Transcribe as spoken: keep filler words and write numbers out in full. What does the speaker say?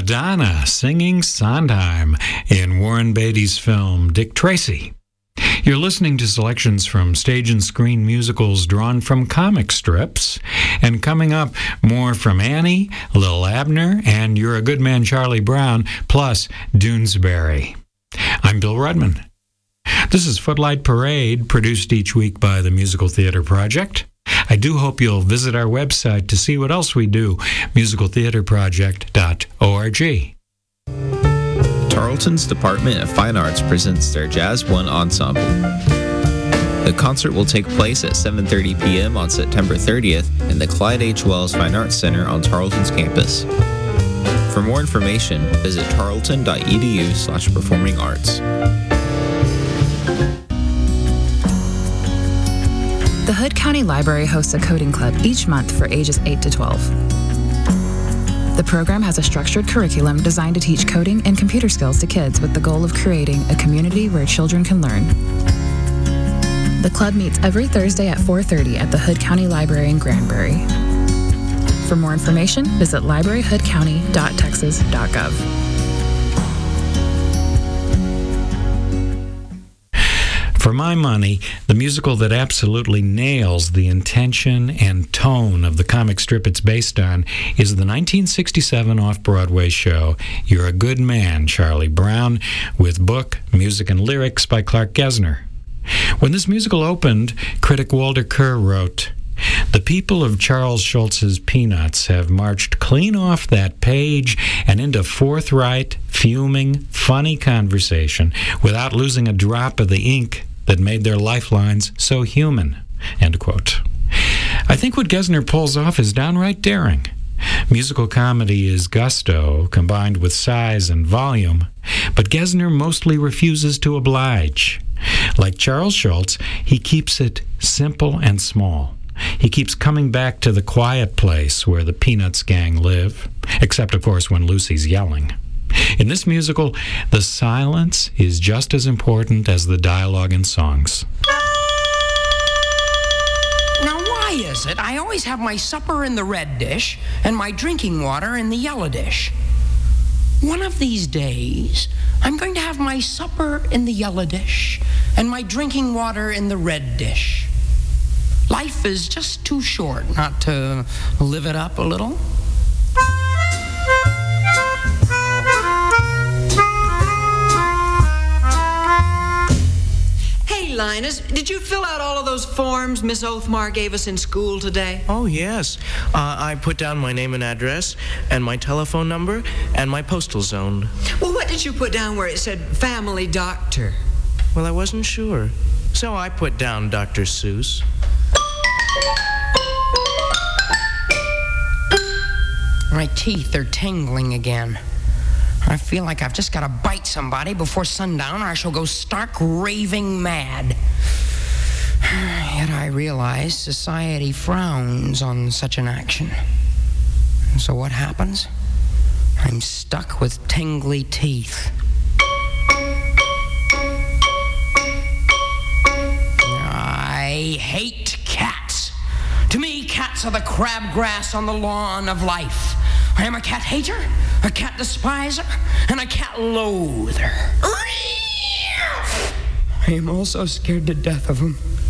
Madonna singing Sondheim in Warren Beatty's film Dick Tracy. You're listening to selections from stage and screen musicals drawn from comic strips. And coming up, more from Annie, Lil Abner, and You're a Good Man, Charlie Brown, plus Doonesbury. I'm Bill Rudman. This is Footlight Parade, produced each week by the Musical Theater Project. I do hope you'll visit our website to see what else we do, musical theater project dot org. Tarleton's Department of Fine Arts presents their Jazz One Ensemble. The concert will take place at seven thirty p.m. on September thirtieth in the Clyde H. Wells Fine Arts Center on Tarleton's campus. For more information, visit tarleton dot e d u slash performing arts. The Hood County Library hosts a coding club each month for ages eight to twelve. The program has a structured curriculum designed to teach coding and computer skills to kids with the goal of creating a community where children can learn. The club meets every Thursday at four thirty at the Hood County Library in Granbury. For more information, visit library hood county dot texas dot gov. For my money, the musical that absolutely nails the intention and tone of the comic strip it's based on is the nineteen sixty-seven off-Broadway show, You're a Good Man, Charlie Brown, with book, music, and lyrics by Clark Gessner. When this musical opened, critic Walter Kerr wrote, "The people of Charles Schulz's Peanuts have marched clean off that page and into forthright, fuming, funny conversation without losing a drop of the ink that made their lifelines so human." End quote. I think what Gessner pulls off is downright daring. Musical comedy is gusto combined with size and volume, but Gessner mostly refuses to oblige. Like Charles Schulz, he keeps it simple and small. He keeps coming back to the quiet place where the Peanuts gang live, except, of course, when Lucy's yelling. In this musical, the silence is just as important as the dialogue and songs. Now, why is it I always have my supper in the red dish and my drinking water in the yellow dish? One of these days, I'm going to have my supper in the yellow dish and my drinking water in the red dish. Life is just too short not to live it up a little. Hey, Linus, did you fill out all of those forms Miss Oathmar gave us in school today? Oh, yes. Uh, I put down my name and address, and my telephone number, and my postal zone. Well, what did you put down where it said family doctor? Well, I wasn't sure, so I put down Doctor Seuss. My teeth are tingling again. I feel like I've just got to bite somebody before sundown or I shall go stark raving mad. Yet I realize society frowns on such an action. And so what happens? I'm stuck with tingly teeth. I hate cats. To me, cats are the crabgrass on the lawn of life. I am a cat hater, a cat despiser, and a cat loather. I am also scared to death of them.